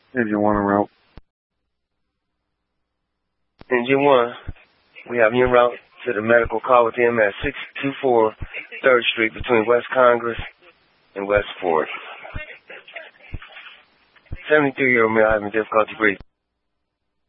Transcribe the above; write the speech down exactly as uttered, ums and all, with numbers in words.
Engine one en route. Engine one, we have you en route to the medical call with them at six two four third Street between West Congress and West fourth. seventy-three-year-old male having difficulty breathing.